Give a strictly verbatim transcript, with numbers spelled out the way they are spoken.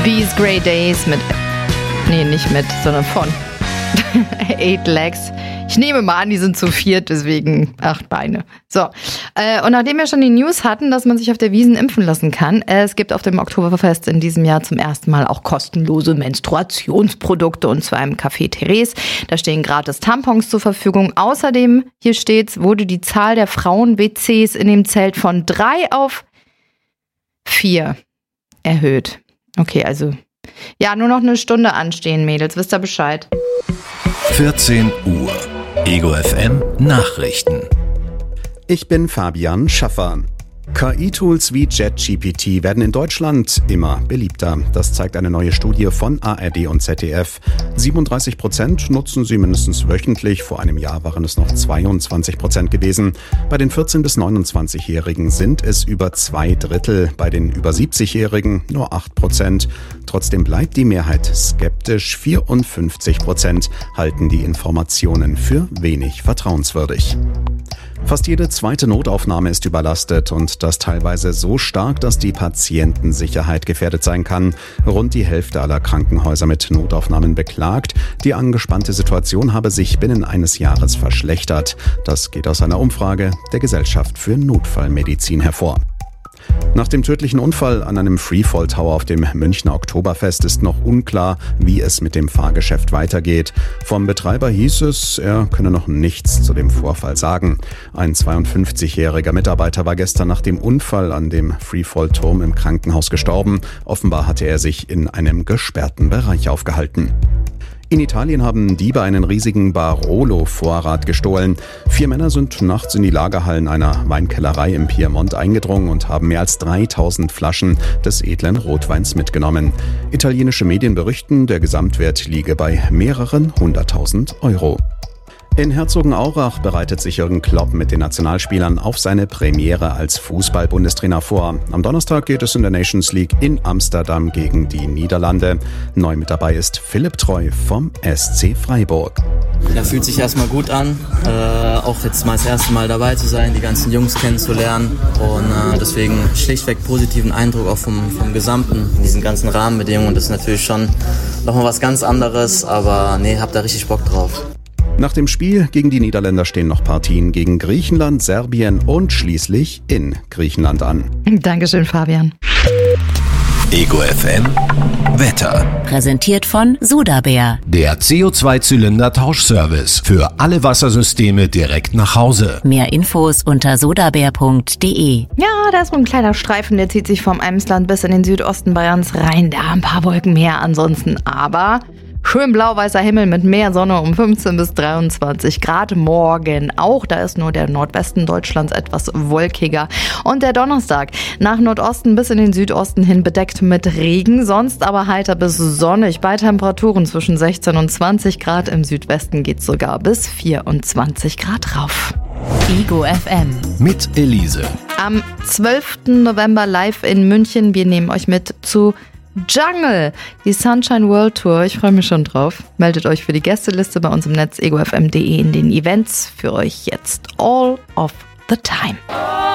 These Grey Days mit, nee, nicht mit, sondern von Eight Legs. Ich nehme mal an, die sind zu viert, deswegen acht Beine. So, äh, und nachdem wir schon die News hatten, dass man sich auf der Wiesn impfen lassen kann, äh, es gibt auf dem Oktoberfest in diesem Jahr zum ersten Mal auch kostenlose Menstruationsprodukte, und zwar im Café Therese. Da stehen gratis Tampons zur Verfügung. Außerdem, hier steht's, wurde die Zahl der Frauen-W Cs in dem Zelt von drei auf vier erhöht. Okay, also ja, nur noch eine Stunde anstehen, Mädels. Wisst ihr Bescheid? vierzehn Uhr. Ego F M Nachrichten. Ich bin Fabian Schaffer. K I-Tools wie ChatGPT werden in Deutschland immer beliebter. Das zeigt eine neue Studie von A R D und Z D F. siebenunddreißig Prozent nutzen sie mindestens wöchentlich. Vor einem Jahr waren es noch zweiundzwanzig Prozent gewesen. Bei den vierzehn- bis neunundzwanzigjährigen sind es über zwei Drittel. Bei den über siebzigjährigen nur acht Prozent. Trotzdem bleibt die Mehrheit skeptisch. vierundfünfzig Prozent halten die Informationen für wenig vertrauenswürdig. Fast jede zweite Notaufnahme ist überlastet, und das teilweise so stark, dass die Patientensicherheit gefährdet sein kann. Rund die Hälfte aller Krankenhäuser mit Notaufnahmen beklagt, die angespannte Situation habe sich binnen eines Jahres verschlechtert. Das geht aus einer Umfrage der Gesellschaft für Notfallmedizin hervor. Nach dem tödlichen Unfall an einem Freefall Tower auf dem Münchner Oktoberfest ist noch unklar, wie es mit dem Fahrgeschäft weitergeht. Vom Betreiber hieß es, er könne noch nichts zu dem Vorfall sagen. Ein zweiundfünfzigjähriger Mitarbeiter war gestern nach dem Unfall an dem Freefall-Turm im Krankenhaus gestorben. Offenbar hatte er sich in einem gesperrten Bereich aufgehalten. In Italien haben Diebe einen riesigen Barolo-Vorrat gestohlen. Vier Männer sind nachts in die Lagerhallen einer Weinkellerei im Piemont eingedrungen und haben mehr als dreitausend Flaschen des edlen Rotweins mitgenommen. Italienische Medien berichten, der Gesamtwert liege bei mehreren hunderttausend Euro. In Herzogenaurach bereitet sich Jürgen Klopp mit den Nationalspielern auf seine Premiere als Fußball-Bundestrainer vor. Am Donnerstag geht es in der Nations League in Amsterdam gegen die Niederlande. Neu mit dabei ist Philipp Treu vom S C Freiburg. Ja, fühlt sich erstmal gut an, äh, auch jetzt mal das erste Mal dabei zu sein, die ganzen Jungs kennenzulernen, und äh, deswegen schlichtweg positiven Eindruck auch vom, vom Gesamten, in diesen ganzen Rahmenbedingungen. Das ist natürlich schon nochmal was ganz anderes, aber nee, hab da richtig Bock drauf. Nach dem Spiel gegen die Niederländer stehen noch Partien gegen Griechenland, Serbien und schließlich in Griechenland an. Dankeschön, Fabian. Ego F M Wetter. Präsentiert von Sodabär. Der C O zwei Zylinder Tauschservice für alle Wassersysteme direkt nach Hause. Mehr Infos unter sodabär punkt de. Ja, da ist so ein kleiner Streifen, der zieht sich vom Emsland bis in den Südosten Bayerns rein. Da ein paar Wolken mehr ansonsten, aber schön blau-weißer Himmel mit mehr Sonne um fünfzehn bis dreiundzwanzig Grad morgen. Auch da ist nur der Nordwesten Deutschlands etwas wolkiger. Und der Donnerstag nach Nordosten bis in den Südosten hin bedeckt mit Regen, sonst aber heiter bis sonnig bei Temperaturen zwischen sechzehn und zwanzig Grad. Im Südwesten geht es sogar bis vierundzwanzig Grad rauf. Ego F M mit Elise. Am zwölften November live in München. Wir nehmen euch mit zu Jungle, die Sunshine World Tour. Ich freue mich schon drauf. Meldet euch für die Gästeliste bei uns im Netz ego f m punkt de in den Events. Für euch jetzt All of the Time.